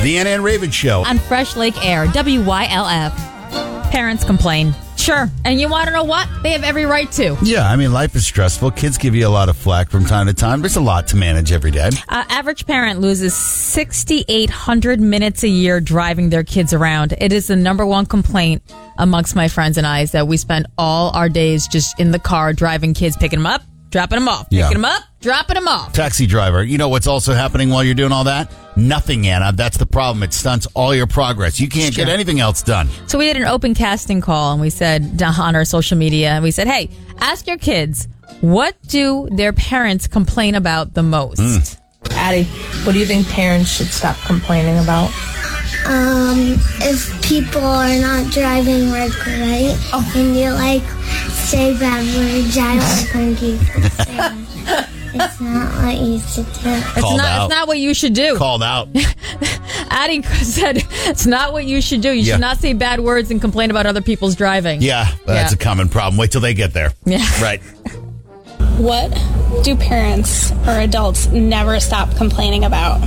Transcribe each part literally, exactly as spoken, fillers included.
The Anna and Raven Show. On Fresh Lake Air, W Y L F. Parents complain. Sure. And you want to know what? They have every right to. Yeah, I mean, life is stressful. Kids give you a lot of flack from time to time. There's a lot to manage every day. Uh, average parent loses six thousand eight hundred minutes a year driving their kids around. It is the number one complaint amongst my friends and I is that we spend all our days just in the car driving kids, picking them up, dropping them off, Yeah. picking them up, dropping them off. Taxi driver. You know what's also happening while you're doing all that? Nothing, Anna. That's the problem. It stunts all your progress. You can't get anything else done. So we did an open casting call and we said on our social media, and we said, hey, ask your kids, what do their parents complain about the most? Mm. Addie, what do you think parents should stop complaining about? Um, if people are not driving right, right? Oh. And you like say bad words, I don't think you can say that. It's not what you should do. It's Called not, out. it's not what you should do. Called out. Addie said it's not what you should do. You Yeah. should not say bad words and complain about other people's driving. Yeah, that's Yeah. a common problem. Wait till they get there. Yeah. Right. What do parents or adults never stop complaining about?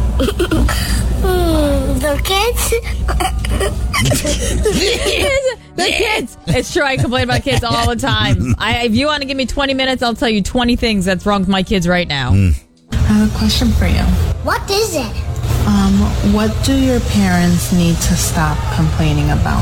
Hmm, the kids? The kids. It's true. I complain about kids all the time. I, if you want to give me twenty minutes, I'll tell you twenty things that's wrong with my kids right now. Mm. I have a question for you. What is it? Um, what do your parents need to stop complaining about?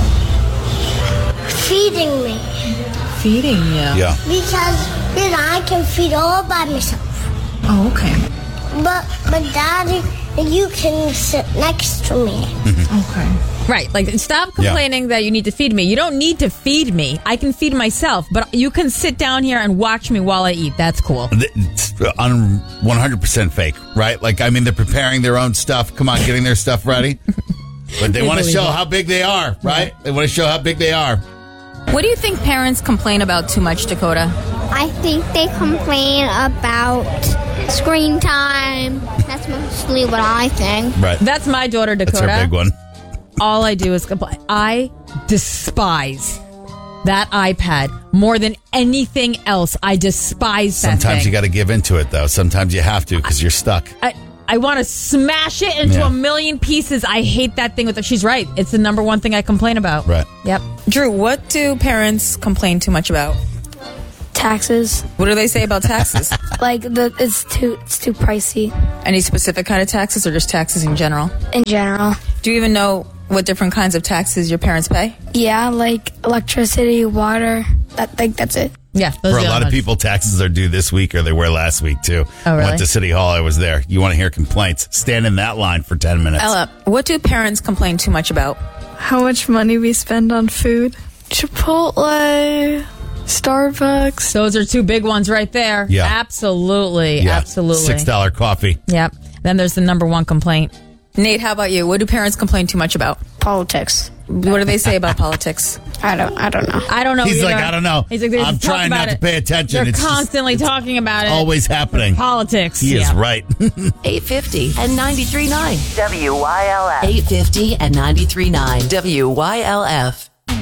Feeding me. Feeding you? Yeah. Because then I can feed all by myself. Oh, okay. But, but Daddy, you can sit next to me. Okay. Right. Like, stop complaining that you need to feed me. You don't need to feed me. I can feed myself, but you can sit down here and watch me while I eat. That's cool. It's un- one hundred percent fake, right? Like, I mean, they're preparing their own stuff. Come on, getting their stuff ready. But they They want to believe show it. how big they are, right? They want to show how big they are. What do you think parents complain about too much, Dakota? I think they complain about screen time. That's mostly what I think. Right. That's my daughter, That's Dakota. her big one. All I do is complain. I despise that iPad more than anything else. I despise that Sometimes thing. you got to give into it, though. Sometimes you have to because you're stuck. I, I want to smash it into Yeah. a million pieces. I hate that thing with it. She's right. It's the number one thing I complain about. Right. Yep. Drew, what do parents complain too much about? Taxes. What do they say about taxes? Like the it's too it's too pricey Any specific kind of taxes or just taxes in general? in general. Do you even know what different kinds of taxes your parents pay? Yeah, like electricity, water. That like that's it. Yeah. those For are a the lot of ones. people, taxes are due this week or they were last week, too. Oh, really? Went to City Hall. I was there. You want to hear complaints? Stand in that line for ten minutes. Ella, what do parents complain too much about? How much money we spend on food. Chipotle, Starbucks. Those are two big ones right there. Yeah. Absolutely. Yeah. Absolutely. six dollars coffee. Yep. Then there's the number one complaint. Nate, how about you? What do parents complain too much about? Politics. What do they say about politics? I don't I don't know. I don't know. He's either. like, I don't know. He's like, they I'm just talk trying about not to it. pay attention. They're It's just- constantly talking about it. Always happening. Politics. He is Yeah. right. eight fifty and ninety-three point nine W Y L F. eight fifty and ninety-three point nine W Y L F.